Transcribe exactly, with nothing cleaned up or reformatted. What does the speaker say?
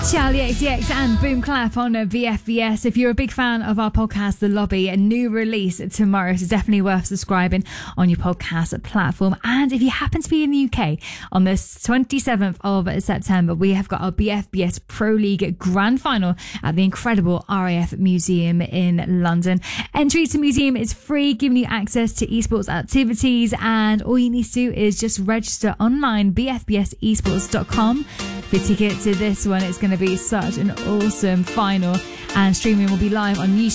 Charlie X C X and Boom Clap on V F B S. If you're a big fan of our podcast, The Lobby, a new release tomorrow, so definitely worth subscribing on your podcast platform. And if you happen to be in the U K on the twenty-seventh of September, we have got our B F B S Pro League Grand Final at the incredible R A F Museum in London. Entry to the museum is free, giving you access to esports activities, and all you need to do is just register online, b f b s esports dot com. For a ticket to this one, it's going to be such an awesome final, and streaming will be live on YouTube.